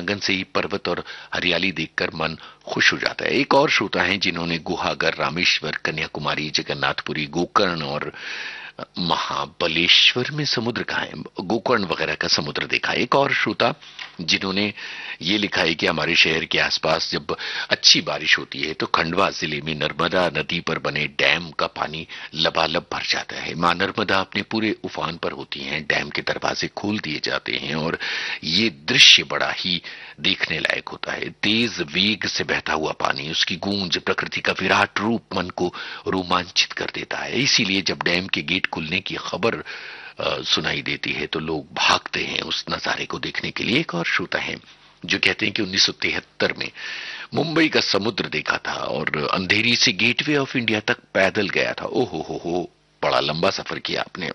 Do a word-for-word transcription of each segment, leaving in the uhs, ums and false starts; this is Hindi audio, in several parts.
आंगन से ही पर्वत और हरियाली देखकर मन खुश हो जाता है। एक और श्रोता हैं जिन्होंने गुहागर, रामेश्वर, कन्याकुमारी, जगन्नाथपुरी, गोकर्ण और महाबलेश्वर में समुद्र कहाँ है, गोकर्ण वगैरह का समुद्र देखा। एक और श्रोता जिन्होंने ये लिखा है कि हमारे शहर के आसपास जब अच्छी बारिश होती है तो खंडवा जिले में नर्मदा नदी पर बने डैम का पानी लबालब भर जाता है। मां नर्मदा अपने पूरे उफान पर होती हैं, डैम के दरवाजे खोल दिए जाते हैं और ये दृश्य बड़ा ही देखने लायक होता है। तेज वेग से बहता हुआ पानी, उसकी गूंज, प्रकृति का विराट रूप मन को रोमांचित कर देता है। इसीलिए जब डैम के गेट खुलने की खबर सुनाई देती है तो लोग भागते हैं उस नजारे को देखने के लिए। एक और श्रोता है जो कहते हैं कि उन्नीस सौ तिहत्तर में मुंबई का समुद्र देखा था और अंधेरी से गेटवे ऑफ इंडिया तक पैदल गया था। ओहो हो हो, बड़ा लंबा सफर किया आपने।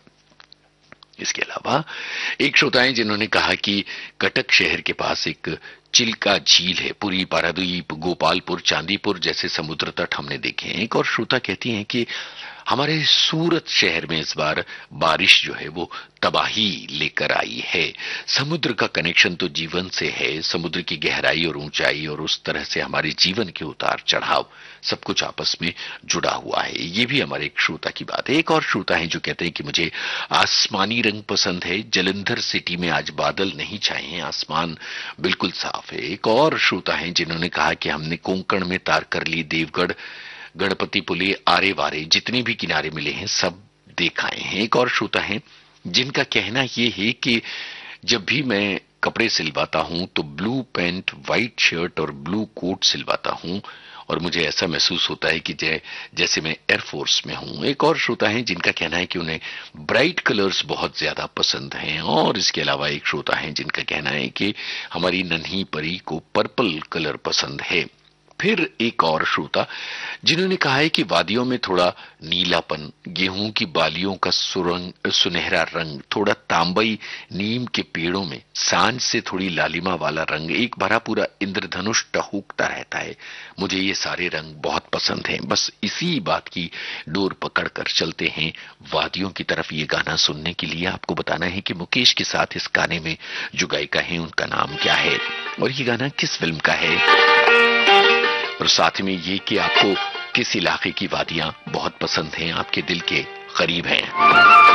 इसके अलावा एक श्रोता है जिन्होंने कहा कि कटक शहर के पास एक चिल्का झील है। पुरी, पारादीप, गोपालपुर, चांदीपुर जैसे समुद्र तट हमने देखे हैं। एक और श्रोता कहती हैं कि हमारे सूरत शहर में इस बार बारिश जो है वो तबाही लेकर आई है। समुद्र का कनेक्शन तो जीवन से है, समुद्र की गहराई और ऊंचाई और उस तरह से हमारे जीवन के उतार चढ़ाव सब कुछ आपस में जुड़ा हुआ है। ये भी हमारे एक श्रोता की बात है। एक और श्रोता है जो कहते हैं कि मुझे आसमानी रंग पसंद है। जलंधर सिटी में आज बादल नहीं छाए हैं, आसमान बिल्कुल साफ है। एक और श्रोता है जिन्होंने कहा कि हमने कोंकण में तारकरली, देवगढ़, गणपतिपुले, आरे वारे जितने भी किनारे मिले हैं सब देखाए हैं। एक और श्रोता है जिनका कहना यह है कि जब भी मैं कपड़े सिलवाता हूं तो ब्लू पैंट, व्हाइट शर्ट और ब्लू कोट सिलवाता हूं और मुझे ऐसा महसूस होता है कि जै, जैसे मैं एयरफोर्स में हूं। एक और श्रोता है जिनका कहना है कि उन्हें ब्राइट कलर्स बहुत ज्यादा पसंद हैं। और इसके अलावा एक श्रोता है जिनका कहना है कि हमारी नन्ही परी को पर्पल कलर पसंद है। फिर एक और श्रोता जिन्होंने कहा है कि वादियों में थोड़ा नीलापन, गेहूं की बालियों का सुरंग, सुनहरा रंग, थोड़ा तांबई, नीम के पेड़ों में सांझ से थोड़ी लालिमा वाला रंग, एक भरा पूरा इंद्रधनुष टहूकता रहता है। मुझे ये सारे रंग बहुत पसंद हैं। बस इसी बात की डोर पकड़ कर चलते हैं वादियों की तरफ। ये गाना सुनने के लिए आपको बताना है कि मुकेश के साथ इस गाने में जो गायिका है उनका नाम क्या है और ये गाना किस फिल्म का है, और साथ में ये कि आपको किस इलाके की वादियां बहुत पसंद हैं, आपके दिल के करीब हैं।